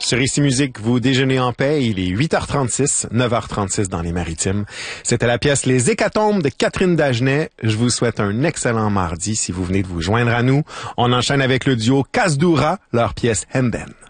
Sur Ici Musique, vous déjeunez en paix. Il est 8h36, 9h36 dans les Maritimes. C'était la pièce Les Hécatombes de Catherine Dagenet. Je vous souhaite un excellent mardi si vous venez de vous joindre à nous. On enchaîne avec le duo Kasdoura, leur pièce Hemben.